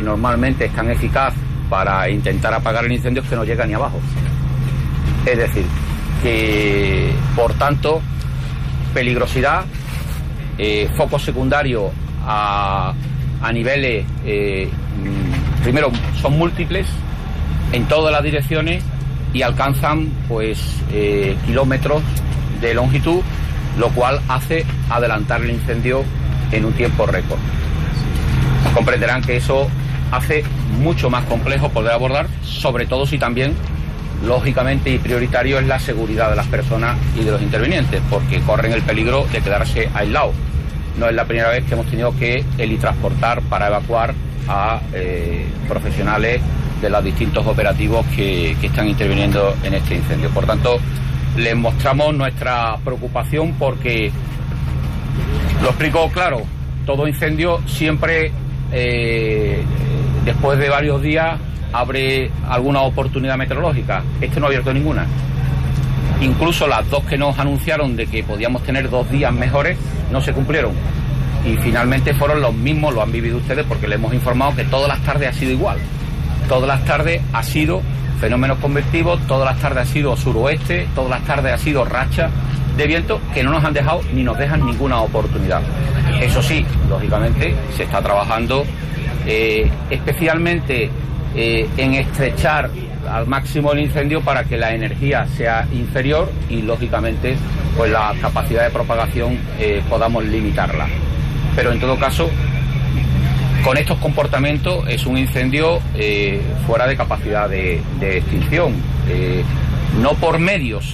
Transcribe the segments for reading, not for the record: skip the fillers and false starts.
normalmente es tan eficaz para intentar apagar el incendio es que no llega ni abajo. Es decir, que por tanto, peligrosidad, focos secundarios a niveles, primero, son múltiples en todas las direcciones y alcanzan pues kilómetros de longitud, lo cual hace adelantar el incendio en un tiempo récord. Comprenderán que eso hace mucho más complejo poder abordar, sobre todo si también, lógicamente y prioritario, es la seguridad de las personas y de los intervinientes, porque corren el peligro de quedarse aislados. No es la primera vez que hemos tenido que helitransportar para evacuar a profesionales de los distintos operativos que están interviniendo en este incendio. Por tanto, les mostramos nuestra preocupación porque, lo explico claro, todo incendio siempre, después de varios días, abre alguna oportunidad meteorológica. Este no ha abierto ninguna. Incluso las dos que nos anunciaron de que podíamos tener 2 días mejores no se cumplieron. Y finalmente fueron los mismos, lo han vivido ustedes porque les hemos informado que todas las tardes ha sido igual. Todas las tardes ha sido fenómenos convectivos, todas las tardes ha sido suroeste, todas las tardes ha sido racha de viento que no nos han dejado ni nos dejan ninguna oportunidad. Eso sí, lógicamente se está trabajando especialmente en estrechar al máximo el incendio para que la energía sea inferior y lógicamente pues la capacidad de propagación podamos limitarla. Pero en todo caso, con estos comportamientos es un incendio fuera de capacidad de extinción, no por medios,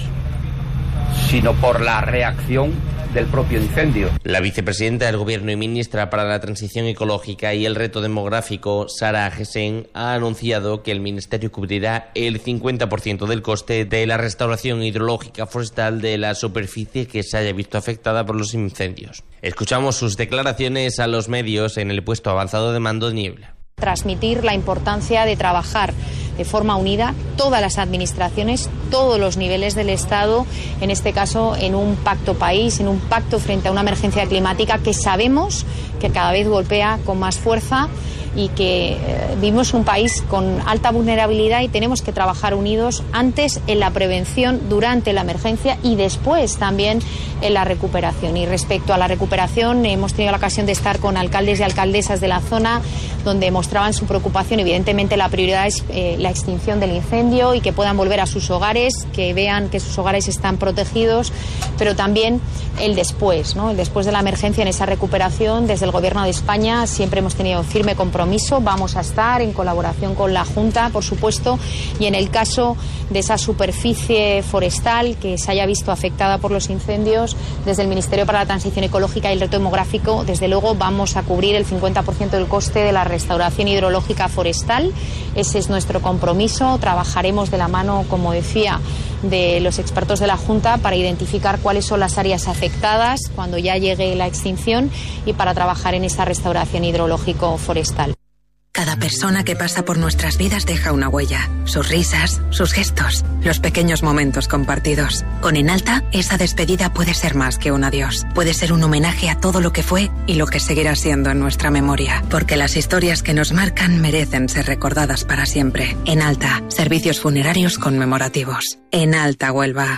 sino por la reacción del propio incendio. La vicepresidenta del Gobierno y ministra para la Transición Ecológica y el Reto Demográfico, Sara Agesen, ha anunciado que el Ministerio cubrirá el 50% del coste de la restauración hidrológica forestal de la superficie que se haya visto afectada por los incendios. Escuchamos sus declaraciones a los medios en el puesto avanzado de mando de Niebla. Transmitir la importancia de trabajar de forma unida todas las administraciones, todos los niveles del Estado, en este caso en un pacto país, en un pacto frente a una emergencia climática que sabemos que cada vez golpea con más fuerza y que vivimos un país con alta vulnerabilidad y tenemos que trabajar unidos antes en la prevención, durante la emergencia y después también en la recuperación. Y respecto a la recuperación, hemos tenido la ocasión de estar con alcaldes y alcaldesas de la zona donde mostraban su preocupación. Evidentemente la prioridad es la extinción del incendio y que puedan volver a sus hogares, que vean que sus hogares están protegidos, pero también el después, ¿no? El después de la emergencia, en esa recuperación. Desde el Gobierno de España siempre hemos tenido firme compromiso. Vamos a estar en colaboración con la Junta, por supuesto, y en el caso de esa superficie forestal que se haya visto afectada por los incendios, desde el Ministerio para la Transición Ecológica y el Reto Demográfico, desde luego vamos a cubrir el 50% del coste de la restauración hidrológica forestal. Ese es nuestro compromiso. Trabajaremos de la mano, como decía, de los expertos de la Junta para identificar cuáles son las áreas afectadas cuando ya llegue la extinción y para trabajar en esa restauración hidrológico forestal. Cada persona que pasa por nuestras vidas deja una huella. Sus risas, sus gestos, los pequeños momentos compartidos. Con Enalta, esa despedida puede ser más que un adiós. Puede ser un homenaje a todo lo que fue y lo que seguirá siendo en nuestra memoria. Porque las historias que nos marcan merecen ser recordadas para siempre. Enalta, servicios funerarios conmemorativos. Enalta Huelva.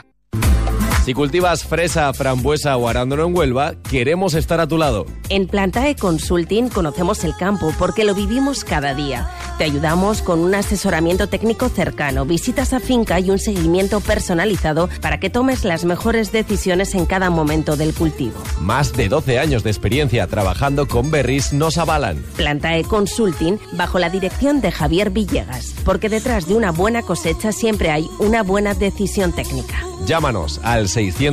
Si cultivas fresa, frambuesa o arándano en Huelva, queremos estar a tu lado. En Plantae Consulting conocemos el campo porque lo vivimos cada día. Te ayudamos con un asesoramiento técnico cercano, visitas a finca y un seguimiento personalizado para que tomes las mejores decisiones en cada momento del cultivo. Más de 12 años de experiencia trabajando con berries nos avalan. Plantae Consulting bajo la dirección de Javier Villegas, porque detrás de una buena cosecha siempre hay una buena decisión técnica. Llámanos al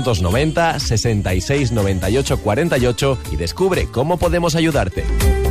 690 66 98 48 y descubre cómo podemos ayudarte.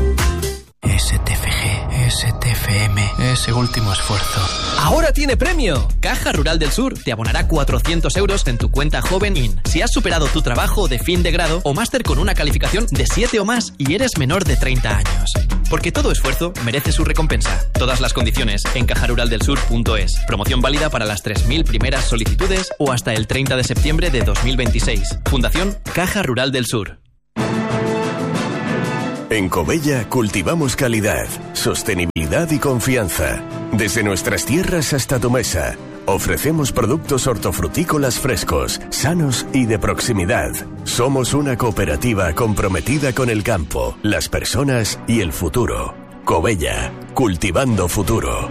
STFG, STFM, ese último esfuerzo. ¡Ahora tiene premio! Caja Rural del Sur te abonará 400 euros en tu cuenta Joven IN si has superado tu trabajo de fin de grado o máster con una calificación de 7 o más y eres menor de 30 años. Porque todo esfuerzo merece su recompensa. Todas las condiciones en cajaruraldelsur.es. Promoción válida para las 3.000 primeras solicitudes o hasta el 30 de septiembre de 2026. Fundación Caja Rural del Sur. En Covella cultivamos calidad, sostenibilidad y confianza. Desde nuestras tierras hasta tu mesa, ofrecemos productos hortofrutícolas frescos, sanos y de proximidad. Somos una cooperativa comprometida con el campo, las personas y el futuro. Covella, cultivando futuro.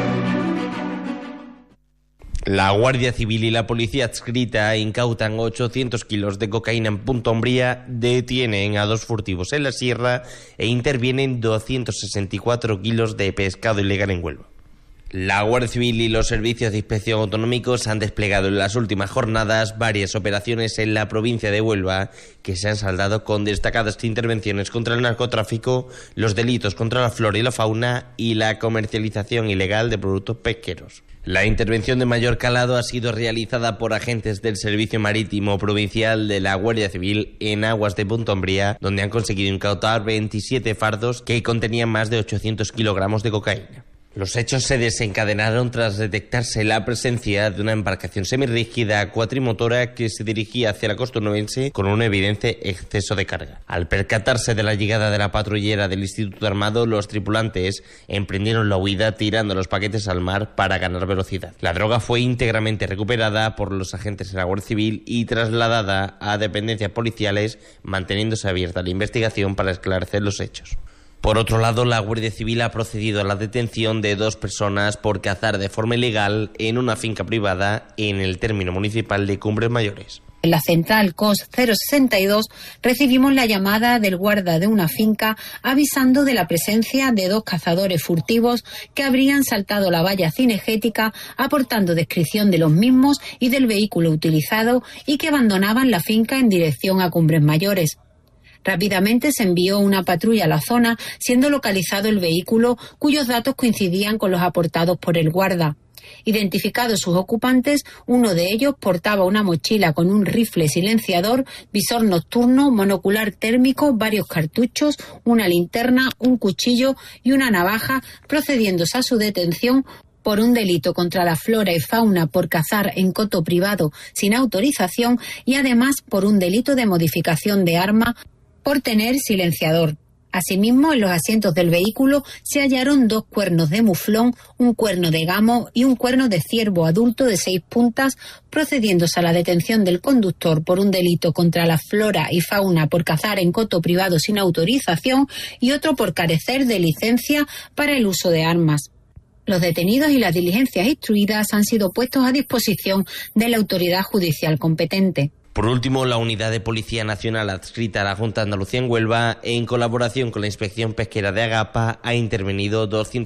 La Guardia Civil y la Policía Adscrita incautan 800 kilos de cocaína en Punta Umbría, detienen a 2 furtivos en la sierra e intervienen 264 kilos de pescado ilegal en Huelva. La Guardia Civil y los servicios de inspección autonómicos han desplegado en las últimas jornadas varias operaciones en la provincia de Huelva que se han saldado con destacadas intervenciones contra el narcotráfico, los delitos contra la flora y la fauna y la comercialización ilegal de productos pesqueros. La intervención de mayor calado ha sido realizada por agentes del Servicio Marítimo Provincial de la Guardia Civil en aguas de Punta Umbría, donde han conseguido incautar 27 fardos que contenían más de 800 kilogramos de cocaína. Los hechos se desencadenaron tras detectarse la presencia de una embarcación semirrígida cuatrimotora que se dirigía hacia la costa onubense con un evidente exceso de carga. Al percatarse de la llegada de la patrullera del Instituto Armado, los tripulantes emprendieron la huida tirando los paquetes al mar para ganar velocidad. La droga fue íntegramente recuperada por los agentes de la Guardia Civil y trasladada a dependencias policiales, manteniéndose abierta la investigación para esclarecer los hechos. Por otro lado, la Guardia Civil ha procedido a la detención de 2 personas por cazar de forma ilegal en una finca privada en el término municipal de Cumbres Mayores. En la central COS 062 recibimos la llamada del guarda de una finca avisando de la presencia de 2 cazadores furtivos que habrían saltado la valla cinegética, aportando descripción de los mismos y del vehículo utilizado y que abandonaban la finca en dirección a Cumbres Mayores. Rápidamente se envió una patrulla a la zona, siendo localizado el vehículo cuyos datos coincidían con los aportados por el guarda. Identificados sus ocupantes, uno de ellos portaba una mochila con un rifle silenciador, visor nocturno, monocular térmico, varios cartuchos, una linterna, un cuchillo y una navaja, procediéndose a su detención por un delito contra la flora y fauna por cazar en coto privado sin autorización y además por un delito de modificación de arma por tener silenciador. Asimismo, en los asientos del vehículo se hallaron 2 cuernos de muflón, un cuerno de gamo y un cuerno de ciervo adulto de 6 puntas, procediéndose a la detención del conductor por un delito contra la flora y fauna por cazar en coto privado sin autorización y otro por carecer de licencia para el uso de armas. Los detenidos y las diligencias instruidas han sido puestos a disposición de la autoridad judicial competente. Por último, la Unidad de Policía Nacional adscrita a la Junta de Andalucía en Huelva, en colaboración con la Inspección Pesquera de Agapa, ha intervenido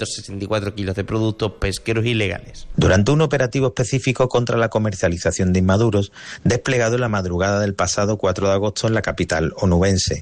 264 kilos de productos pesqueros ilegales. Durante un operativo específico contra la comercialización de inmaduros, desplegado en la madrugada del pasado 4 de agosto en la capital onubense.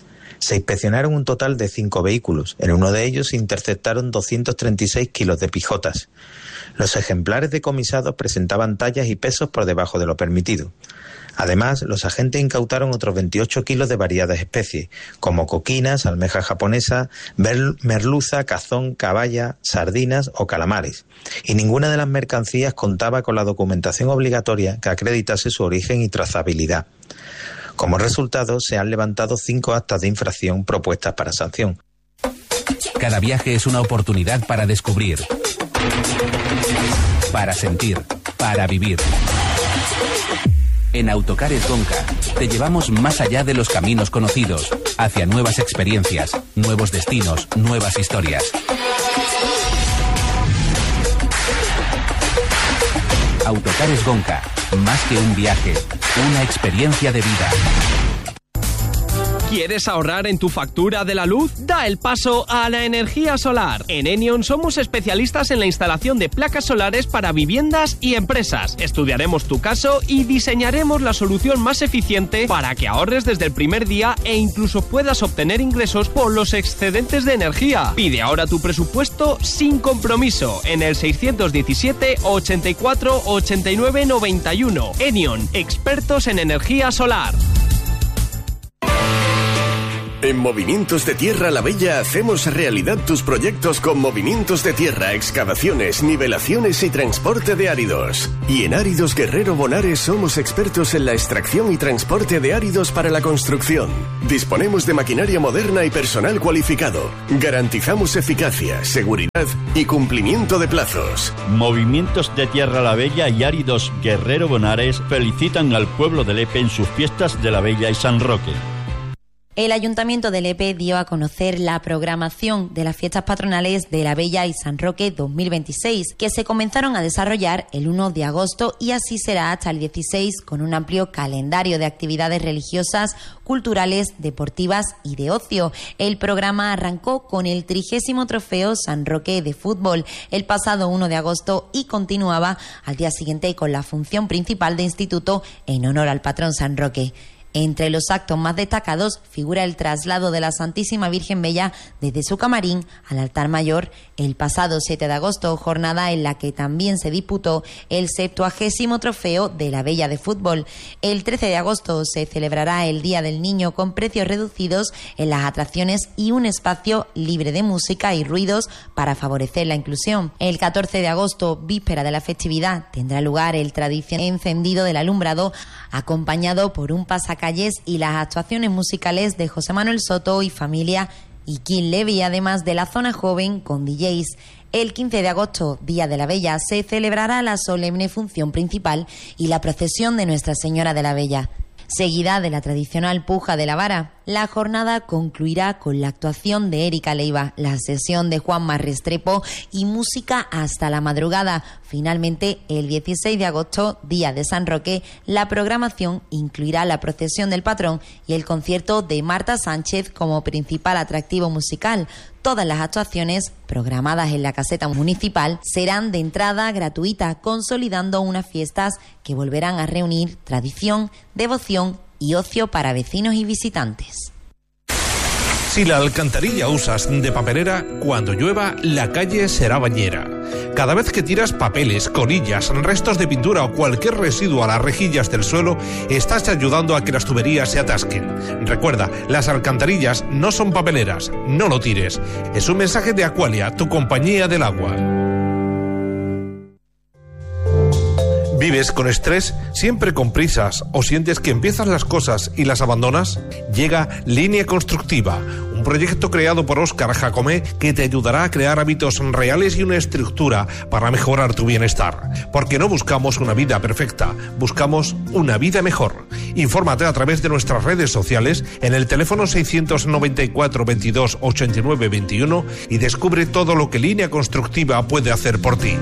Se inspeccionaron un total de 5 vehículos. En uno de ellos se interceptaron 236 kilos de pijotas. Los ejemplares decomisados presentaban tallas y pesos por debajo de lo permitido. Además, los agentes incautaron otros 28 kilos de variadas especies, como coquinas, almeja japonesa, merluza, cazón, caballa, sardinas o calamares. Y ninguna de las mercancías contaba con la documentación obligatoria que acreditase su origen y trazabilidad. Como resultado, se han levantado 5 actas de infracción propuestas para sanción. Cada viaje es una oportunidad para descubrir, para sentir, para vivir. En Autocares Gonca te llevamos más allá de los caminos conocidos, hacia nuevas experiencias, nuevos destinos, nuevas historias. Autocares Gonca, más que un viaje, una experiencia de vida. ¿Quieres ahorrar en tu factura de la luz? Da el paso a la energía solar. En Enion somos especialistas en la instalación de placas solares para viviendas y empresas. Estudiaremos tu caso y diseñaremos la solución más eficiente para que ahorres desde el primer día e incluso puedas obtener ingresos por los excedentes de energía. Pide ahora tu presupuesto sin compromiso en el 617 84 89 91. Enion, expertos en energía solar. En Movimientos de Tierra La Bella hacemos realidad tus proyectos con movimientos de tierra, excavaciones, nivelaciones y transporte de áridos. Y en Áridos Guerrero Bonares somos expertos en la extracción y transporte de áridos para la construcción. Disponemos de maquinaria moderna y personal cualificado. Garantizamos eficacia, seguridad y cumplimiento de plazos. Movimientos de Tierra La Bella y Áridos Guerrero Bonares felicitan al pueblo de Lepe en sus fiestas de La Bella y San Roque. El Ayuntamiento de Lepe dio a conocer la programación de las fiestas patronales de La Bella y San Roque 2026, que se comenzaron a desarrollar el 1 de agosto y así será hasta el 16, con un amplio calendario de actividades religiosas, culturales, deportivas y de ocio. El programa arrancó con el 30º Trofeo San Roque de fútbol el pasado 1 de agosto y continuaba al día siguiente con la función principal de instituto en honor al patrón San Roque. Entre los actos más destacados figura el traslado de la Santísima Virgen Bella desde su camarín al altar mayor el pasado 7 de agosto, jornada en la que también se disputó el 70º Trofeo de la Bella de fútbol. El 13 de agosto se celebrará el Día del Niño con precios reducidos en las atracciones y un espacio libre de música y ruidos para favorecer la inclusión. El 14 de agosto, víspera de la festividad, tendrá lugar el tradicional encendido del alumbrado, acompañado por un pasacalles y las actuaciones musicales de José Manuel Soto y familia y Kim Levy, además de la zona joven con DJs. El 15 de agosto, Día de la Bella, se celebrará la solemne función principal y la procesión de Nuestra Señora de la Bella, seguida de la tradicional puja de la vara. La jornada concluirá con la actuación de Erika Leiva, la sesión de Juanma Restrepo y música hasta la madrugada. Finalmente, el 16 de agosto, Día de San Roque, la programación incluirá la procesión del patrón y el concierto de Marta Sánchez como principal atractivo musical. Todas las actuaciones programadas en la caseta municipal serán de entrada gratuita, consolidando unas fiestas que volverán a reunir tradición, devoción y ocio para vecinos y visitantes. Si la alcantarilla usas de papelera, cuando llueva, la calle será bañera. Cada vez que tiras papeles, colillas, restos de pintura o cualquier residuo a las rejillas del suelo, estás ayudando a que las tuberías se atasquen. Recuerda, las alcantarillas no son papeleras, no lo tires. Es un mensaje de Aqualia, tu compañía del agua. ¿Vives con estrés? ¿Siempre con prisas? ¿O sientes que empiezas las cosas y las abandonas? Llega Línea Constructiva, un proyecto creado por Óscar Jacomé que te ayudará a crear hábitos reales y una estructura para mejorar tu bienestar. Porque no buscamos una vida perfecta, buscamos una vida mejor. Infórmate a través de nuestras redes sociales en el teléfono 694 22 89 21 y descubre todo lo que Línea Constructiva puede hacer por ti.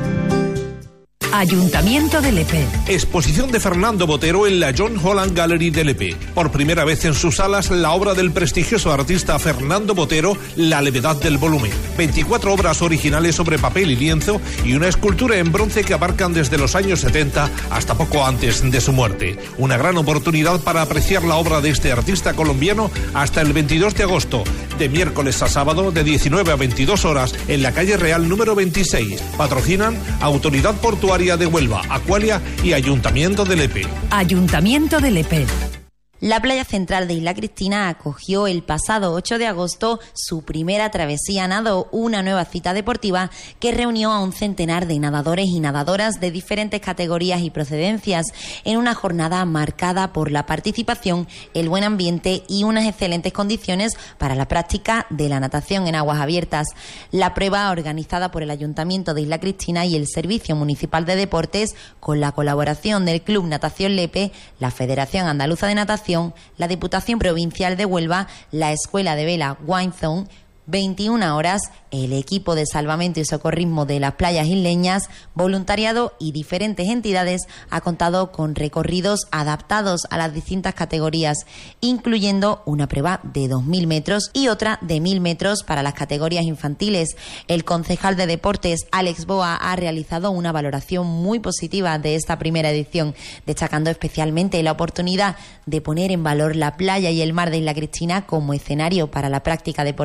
Ayuntamiento de Lepe. Exposición de Fernando Botero en la John Holland Gallery de Lepe. Por primera vez en sus salas, la obra del prestigioso artista Fernando Botero, La levedad del volumen. 24 obras originales sobre papel y lienzo y una escultura en bronce que abarcan desde los años 70 hasta poco antes de su muerte. Una gran oportunidad para apreciar la obra de este artista colombiano hasta el 22 de agosto, de miércoles a sábado, de 19 a 22 horas, en la calle Real número 26. Patrocinan Autoridad Portuaria de Huelva, Aqualia y Ayuntamiento de Lepe. Ayuntamiento de Lepe. La playa central de Isla Cristina acogió el pasado 8 de agosto su primera travesía nado, una nueva cita deportiva que reunió a un centenar de nadadores y nadadoras de diferentes categorías y procedencias en una jornada marcada por la participación, el buen ambiente y unas excelentes condiciones para la práctica de la natación en aguas abiertas. La prueba, organizada por el Ayuntamiento de Isla Cristina y el Servicio Municipal de Deportes, con la colaboración del Club Natación Lepe, la Federación Andaluza de Natación, la Diputación Provincial de Huelva, la Escuela de Vela Wine Zone, 21 horas, el equipo de salvamento y socorrismo de las playas isleñas, voluntariado y diferentes entidades ha contado con recorridos adaptados a las distintas categorías, incluyendo una prueba de 2.000 metros y otra de 1.000 metros para las categorías infantiles. El concejal de Deportes, Alex Boa, ha realizado una valoración muy positiva de esta primera edición, destacando especialmente la oportunidad de poner en valor la playa y el mar de Isla Cristina como escenario para la práctica deportiva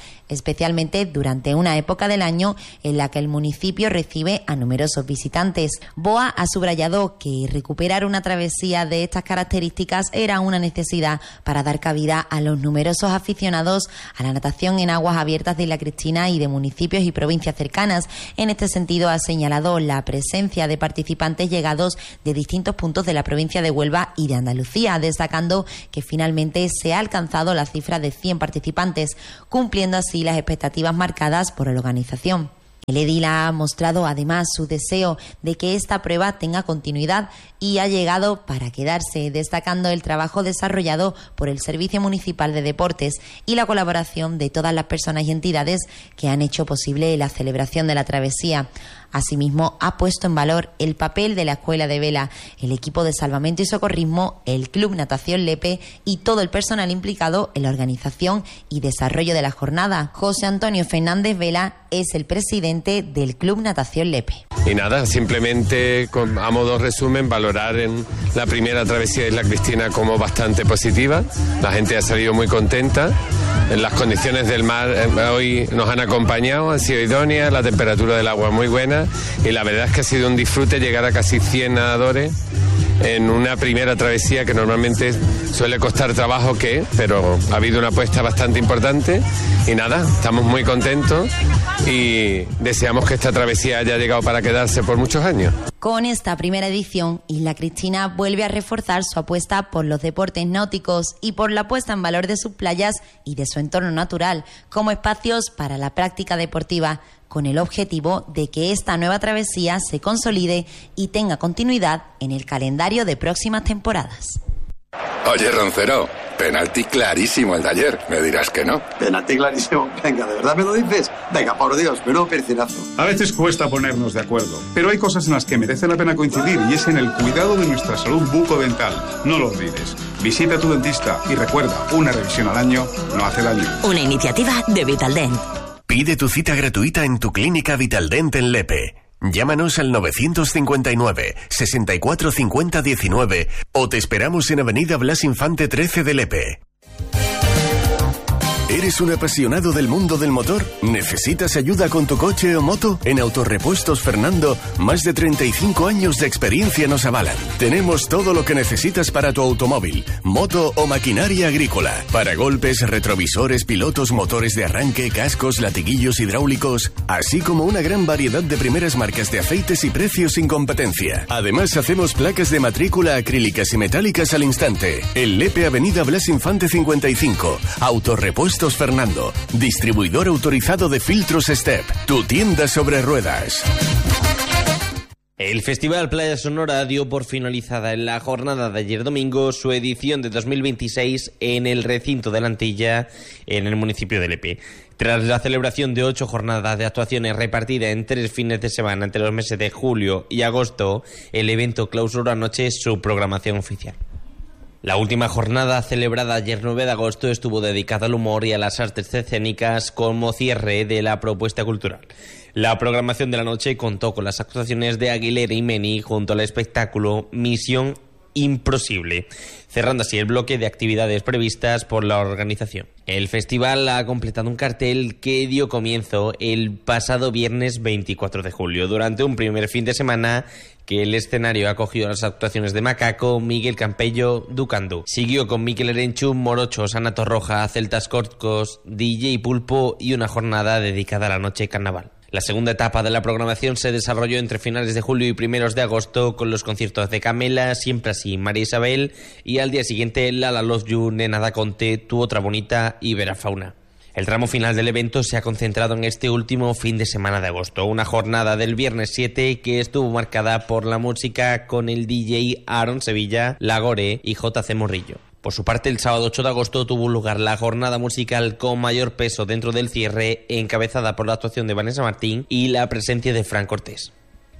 especialmente durante una época del año en la que el municipio recibe a numerosos visitantes. BOA ha subrayado que recuperar una travesía de estas características era una necesidad para dar cabida a los numerosos aficionados a la natación en aguas abiertas de Isla Cristina y de municipios y provincias cercanas. En este sentido, ha señalado la presencia de participantes llegados de distintos puntos de la provincia de Huelva y de Andalucía, destacando que finalmente se ha alcanzado la cifra de 100 participantes, cumpliendo así las expectativas marcadas por la organización. El edil ha mostrado además su deseo de que esta prueba tenga continuidad y ha llegado para quedarse, destacando el trabajo desarrollado por el Servicio Municipal de Deportes y la colaboración de todas las personas y entidades que han hecho posible la celebración de la travesía. Asimismo, ha puesto en valor el papel de la Escuela de Vela, el equipo de salvamento y socorrismo, el Club Natación Lepe y todo el personal implicado en la organización y desarrollo de la jornada. José Antonio Fernández Vela es el presidente del Club Natación Lepe. Y nada, simplemente a modo resumen, valorar en la primera travesía de Isla Cristina como bastante positiva. La gente ha salido muy contenta. Las condiciones del mar hoy nos han acompañado, han sido idóneas, la temperatura del agua muy buena y la verdad es que ha sido un disfrute llegar a casi 100 nadadores en una primera travesía que normalmente suele costar trabajo, pero ha habido una apuesta bastante importante y nada, estamos muy contentos y deseamos que esta travesía haya llegado para quedarse por muchos años. Con esta primera edición, Isla Cristina vuelve a reforzar su apuesta por los deportes náuticos y por la puesta en valor de sus playas y de su entorno natural como espacios para la práctica deportiva, con el objetivo de que esta nueva travesía se consolide y tenga continuidad en el calendario de próximas temporadas. Oye, Roncero, penalti clarísimo el de ayer. Me dirás que no. Penalti clarísimo. Venga, ¿de verdad me lo dices? Venga, por Dios, menudo percinazo. A veces cuesta ponernos de acuerdo, pero hay cosas en las que merece la pena coincidir y es en el cuidado de nuestra salud bucodental. No lo olvides. Visita a tu dentista y recuerda, una revisión al año no hace daño. Una iniciativa de Vitaldent. Pide tu cita gratuita en tu clínica Vitaldent en Lepe. Llámanos al 959 64 50 19 o te esperamos en Avenida Blas Infante 13 de Lepe. ¿Eres un apasionado del mundo del motor? ¿Necesitas ayuda con tu coche o moto? En Autorepuestos Fernando, más de 35 años de experiencia nos avalan. Tenemos todo lo que necesitas para tu automóvil, moto o maquinaria agrícola. Para golpes, retrovisores, pilotos, motores de arranque, cascos, latiguillos hidráulicos, así como una gran variedad de primeras marcas de aceites y precios sin competencia. Además, hacemos placas de matrícula acrílicas y metálicas al instante. En Lepe, Avenida Blas Infante 55. Autorepuestos Fernando, distribuidor autorizado de filtros Step, tu tienda sobre ruedas. El Festival Playa Sonora dio por finalizada en la jornada de ayer domingo su edición de 2026 en el recinto de la Antilla, en el municipio de Lepe. Tras la celebración de 8 jornadas de actuaciones repartidas en 3 fines de semana entre los meses de julio y agosto, el evento clausuró anoche su programación oficial. La última jornada, celebrada ayer 9 de agosto, estuvo dedicada al humor y a las artes escénicas como cierre de la propuesta cultural. La programación de la noche contó con las actuaciones de Aguilera y Meni junto al espectáculo Misión Imposible, cerrando así el bloque de actividades previstas por la organización. El festival ha completado un cartel que dio comienzo el pasado viernes 24 de julio, durante un primer fin de semana que el escenario acogió las actuaciones de Macaco, Miguel Campello, Ducandú. Siguió con Miquel Erenchu, Morochos, Ana Torroja, Celtas Corcos, DJ Pulpo y una jornada dedicada a la noche de carnaval. La segunda etapa de la programación se desarrolló entre finales de julio y primeros de agosto con los conciertos de Camela, Siempre Así, María Isabel y al día siguiente Lala Love You, Nena da Conte, Tu Otra Bonita y Vera Fauna. El tramo final del evento se ha concentrado en este último fin de semana de agosto, una jornada del viernes 7 que estuvo marcada por la música con el DJ Aaron Sevilla, Lagore y JC Morrillo. Por su parte, el sábado 8 de agosto tuvo lugar la jornada musical con mayor peso dentro del cierre, encabezada por la actuación de Vanessa Martín y la presencia de Fran Cortés.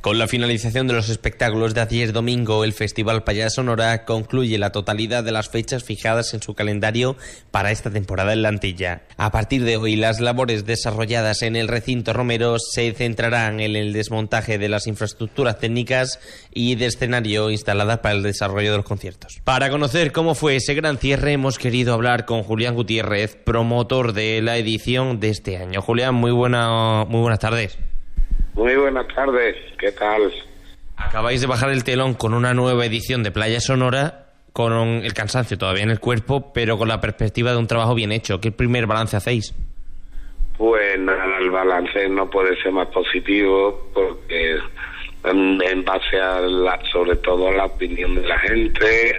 Con la finalización de los espectáculos de ayer domingo, el Festival Playa Sonora concluye la totalidad de las fechas fijadas en su calendario para esta temporada en la Antilla. A partir de hoy, las labores desarrolladas en el recinto Romero se centrarán en el desmontaje de las infraestructuras técnicas y de escenario instaladas para el desarrollo de los conciertos. Para conocer cómo fue ese gran cierre, hemos querido hablar con Julián Gutiérrez, promotor de la edición de este año. Julián, muy buenas tardes. Muy buenas tardes, ¿qué tal? Acabáis de bajar el telón con una nueva edición de Playa Sonora, con el cansancio todavía en el cuerpo, pero con la perspectiva de un trabajo bien hecho. ¿Qué primer balance hacéis? Pues nada, el balance no puede ser más positivo, porque en base a sobre todo a la opinión de la gente,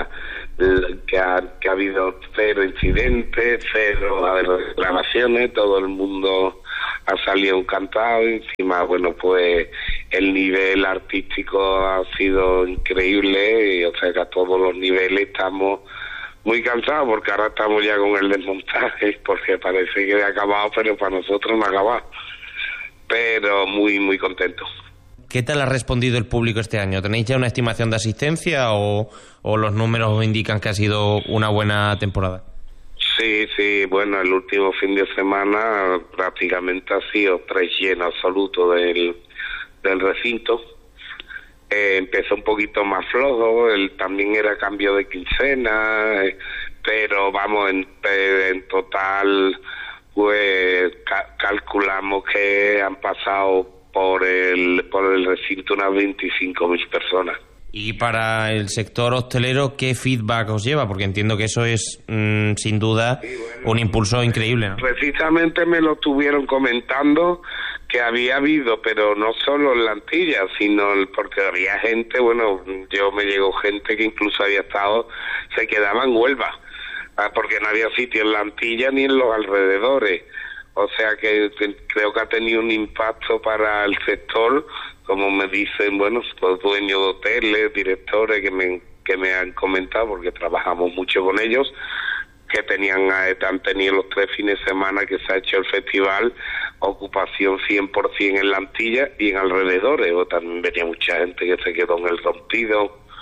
que ha habido 0 incidentes, 0 reclamaciones, todo el mundo ha salido encantado. Encima, bueno, pues el nivel artístico ha sido increíble, y, o sea que a todos los niveles estamos muy cansados, porque ahora estamos ya con el desmontaje, porque parece que ha acabado, pero para nosotros no ha acabado. Pero muy, muy contentos. ¿Qué tal ha respondido el público este año? ¿Tenéis ya una estimación de asistencia o los números os indican que ha sido una buena temporada? Sí, bueno, el último fin de semana prácticamente ha sido lleno absoluto del recinto. Empezó un poquito más flojo, también era cambio de quincena, pero vamos, en total, pues calculamos que han pasado por el recinto unas 25.000 personas. Y para el sector hostelero, ¿qué feedback os lleva? Porque entiendo que eso es, sin duda, un impulso increíble, ¿no? Precisamente me lo estuvieron comentando, que había habido, pero no solo en la Antilla, sino porque había gente, bueno, me llegó gente que incluso se quedaba en Huelva, porque no había sitio en la Antilla ni en los alrededores. O sea que creo que ha tenido un impacto para el sector, como me dicen, bueno, los dueños de hoteles, directores que me han comentado, porque trabajamos mucho con ellos, que han tenido los 3 fines de semana que se ha hecho el festival, ocupación 100% en la Antilla y en alrededores. O también venía mucha gente que se quedó en el Rompido,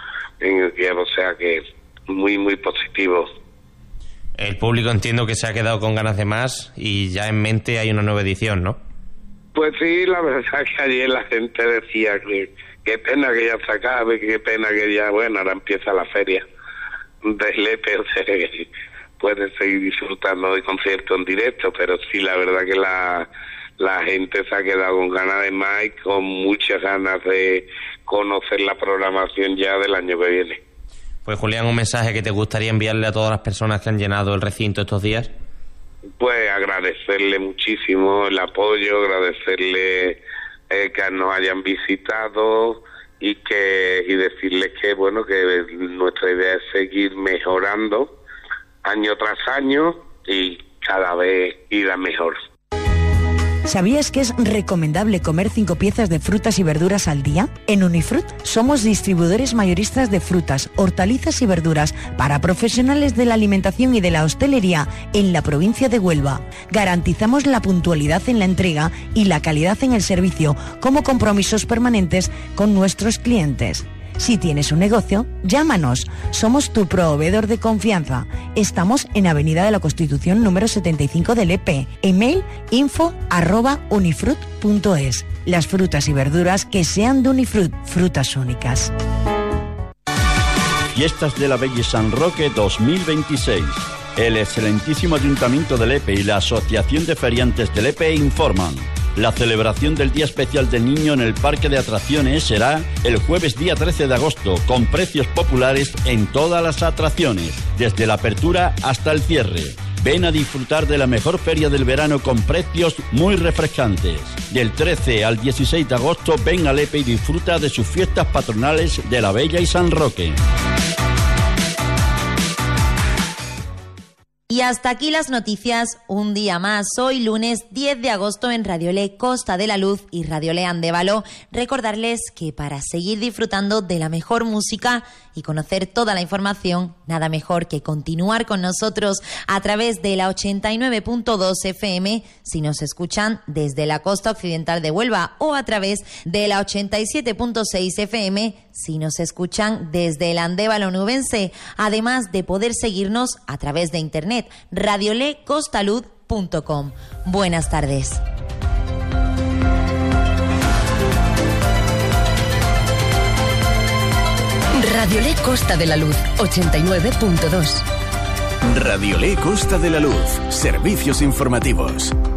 o sea que muy, muy positivo. El público entiendo que se ha quedado con ganas de más y ya en mente hay una nueva edición, ¿no? Pues sí, la verdad que ayer la gente decía que qué pena que ya se acabe, qué pena que ya, bueno, ahora empieza la feria del Lepe, o sea que pueden seguir disfrutando de conciertos en directo, pero sí, la verdad que la gente se ha quedado con ganas de más y con muchas ganas de conocer la programación ya del año que viene. Pues Julián, ¿un mensaje que te gustaría enviarle a todas las personas que han llenado el recinto estos días? Pues agradecerle muchísimo el apoyo, agradecerle que nos hayan visitado y decirles que bueno, que nuestra idea es seguir mejorando año tras año y cada vez ir a mejor. ¿Sabías que es recomendable comer 5 piezas de frutas y verduras al día? En Unifrut somos distribuidores mayoristas de frutas, hortalizas y verduras para profesionales de la alimentación y de la hostelería en la provincia de Huelva. Garantizamos la puntualidad en la entrega y la calidad en el servicio como compromisos permanentes con nuestros clientes. Si tienes un negocio, llámanos. Somos tu proveedor de confianza. Estamos en Avenida de la Constitución número 75 del EP. Email info@unifrut.es. Las frutas y verduras que sean de Unifrut, frutas únicas. Fiestas de la Bella y San Roque 2026. El excelentísimo Ayuntamiento de Lepe y la Asociación de Feriantes de Lepe informan. La celebración del Día Especial del Niño en el Parque de Atracciones será el jueves día 13 de agosto, con precios populares en todas las atracciones, desde la apertura hasta el cierre. Ven a disfrutar de la mejor feria del verano con precios muy refrescantes. Del 13 al 16 de agosto ven a Lepe y disfruta de sus fiestas patronales de la Bella y San Roque. Y hasta aquí las noticias, un día más, hoy lunes 10 de agosto en Radiolé Costa de la Luz y Radiolé Andévalo. Recordarles que para seguir disfrutando de la mejor música y conocer toda la información, nada mejor que continuar con nosotros a través de la 89.2 FM si nos escuchan desde la costa occidental de Huelva, o a través de la 87.6 FM si nos escuchan desde el Andévalo onubense, además de poder seguirnos a través de internet, radiolecostalud.com. Buenas tardes. Radiolé Costa de la Luz, 89.2. Radiolé Costa de la Luz, servicios informativos.